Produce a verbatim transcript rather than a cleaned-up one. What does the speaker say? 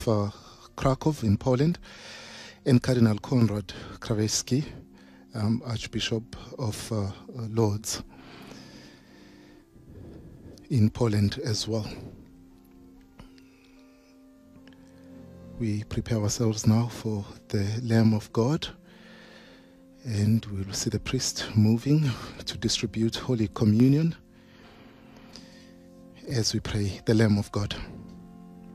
uh, Krakow in Poland, and Cardinal Konrad Krajewski, um, Archbishop of uh, Lodz in Poland as well. We prepare ourselves now for the Lamb of God, and we will see the priest moving to distribute Holy Communion as we pray the Lamb of God.